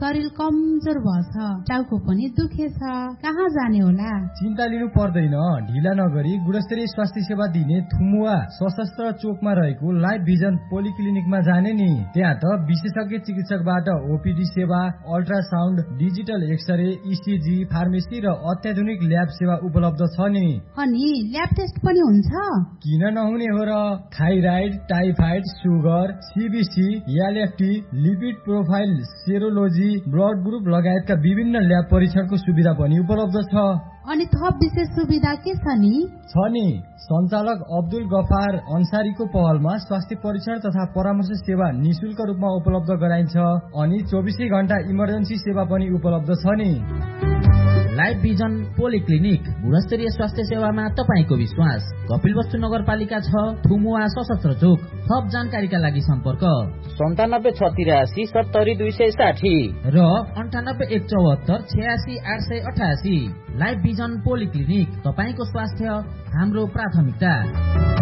शरीर कमजोर भएछ, टाउको पनि दुखेछ, कहाँ जाने होला? चिन्ता लिनु पर्दैन। ढिला नगरी गुणस्तरीय स्वास्थ्य सेवा दिने थुमुवा सशस्त्र चोकमा रहेको लाइफ भिजन पोलिक्लिनिकमा जाने नि। त्यहाँ त विशेषज्ञ चिकित्सकबाट ओपीडी सेवा, ultrasound, digital x-ray, ECG, pharmacy र अत्याधुनिक ल्याब सेवा उपलब्ध छ नि। अनि ल्याब टेस्ट पनि हुन्छ? किन नहुने हो र। Thyroid, typhoid, sugar, CBC, LFT, lipid profile, सेरोलोजी, blood group लगायतका विभिन्न ल्याब परीक्षणको सुविधा पनि उपलब्ध छ। अनि थप विशेष सुविधा के छ नि? सञ्चालक अब्दुल गफार अन्सारीको पहलमा स्वास्थ्य परीक्षण तथा परामर्श सेवा निशुल्क रूपमा उपलब्ध गराइन्छ। अनि 24 घण्टा इमर्जेन्सी सेवा पनि उपलब्ध छ नि। लाइफ भिजन पोलिक्लिनिक, गुणस्तरीय स्वास्थ्य सेवामा तपाईको विश्वास। कपिलवस्तु नगरपालिका 6, थुमुवा सशस्त्र चोक। थप जानकारीका लागि सम्पर्क 97 683 70 260 र 98 174 86 888। लाइफ भिजन पोलिक्लिनिक, तपाईको स्वास्थ्य हाम्रो प्राथमिकता।